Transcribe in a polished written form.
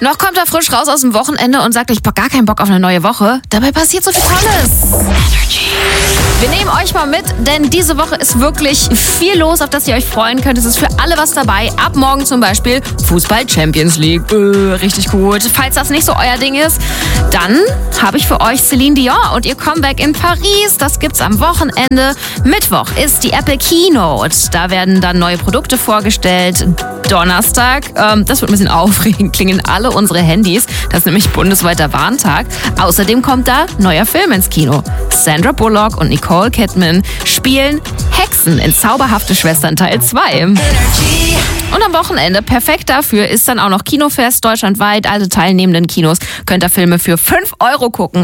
Noch kommt er frisch raus aus dem Wochenende und sagt, ich hab gar keinen Bock auf eine neue Woche. Dabei passiert so viel Tolles. Wir nehmen euch mal mit, denn diese Woche ist wirklich viel los, auf das ihr euch freuen könnt. Es ist für alle was dabei. Ab morgen zum Beispiel Fußball Champions League. Richtig gut. Falls das nicht so euer Ding ist, dann habe ich für euch Celine Dion und ihr Comeback in Paris. Das gibt's am Wochenende. Mittwoch ist die Apple Keynote. Da werden dann neue Produkte vorgestellt. Donnerstag, das wird ein bisschen aufregend, klingen alle unsere Handys. Das ist nämlich bundesweiter Warntag. Außerdem kommt da neuer Film ins Kino. Sandra Bullock und Nicole Kidman spielen Hexen in Zauberhafte Schwestern Teil 2. Und am Wochenende, perfekt dafür, ist dann auch noch Kinofest deutschlandweit. Alle teilnehmenden Kinos könnt ihr Filme für 5 € gucken.